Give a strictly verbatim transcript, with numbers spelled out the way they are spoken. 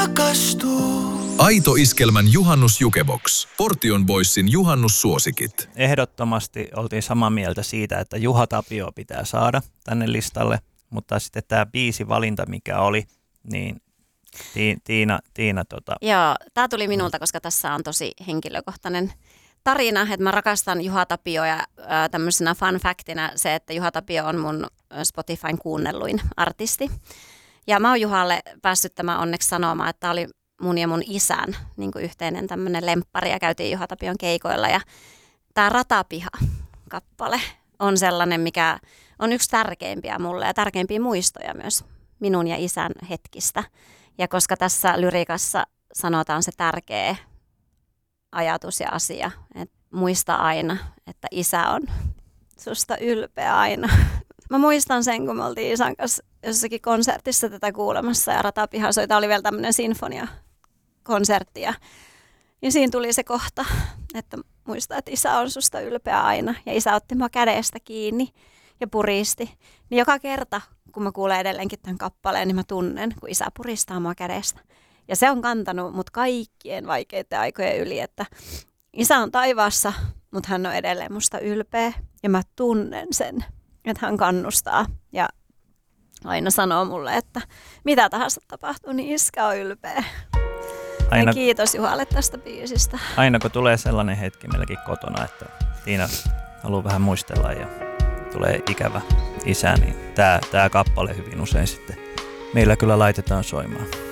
rakastuu. Aito Iskelmän juhannusjukebox. Portion Boysin juhannussuosikit. Ehdottomasti oltiin samaa mieltä siitä, että Juha Tapio pitää saada tänne listalle, mutta sitten tämä biisivalinta, mikä oli, niin Tiina, Tiina tota... Joo, tämä tuli minulta, koska tässä on tosi henkilökohtainen tarina, että mä rakastan Juha Tapioa ja ää, tämmöisenä fun factina se, että Juha Tapio on mun Spotifyn kuunnelluin artisti. Ja mä oon Juhalle päässyt tämän onneksi sanomaan, että tämä oli mun ja mun isän niin kuin yhteinen tämmöinen lemppari ja käytiin Juha Tapion keikoilla. Ja tämä Ratapiha-kappale on sellainen, mikä on yksi tärkeimpiä mulle ja tärkeimpiä muistoja myös minun ja isän hetkistä. Ja koska tässä lyriikassa sanotaan se tärkeä ajatus ja asia, että muista aina, että isä on susta ylpeä aina. Mä muistan sen, kun me oltiin isän kanssa jossakin konsertissa tätä kuulemassa ja Ratapiha soi. Tämä oli vielä tämmöinen sinfoniakonsertti ja, ja siinä tuli se kohta, että muista, että isä on susta ylpeä aina. Ja isä otti mua kädestä kiinni ja puristi. Niin joka kerta, kun mä kuulen edelleenkin tämän kappaleen, niin mä tunnen, kun isä puristaa mua kädestä. Ja se on kantanut mut kaikkien vaikeiden aikojen yli, että isä on taivaassa, mutta hän on edelleen musta ylpeä. Ja mä tunnen sen, että hän kannustaa ja aina sanoo mulle, että mitä tahansa tapahtuu, niin iskä on ylpeä. Aina, ja kiitos Juhalle tästä biisistä. Aina kun tulee sellainen hetki meilläkin kotona, että Tiina haluaa vähän muistella ja tulee ikävä isä, niin tämä, tämä kappale hyvin usein sitten meillä kyllä laitetaan soimaan.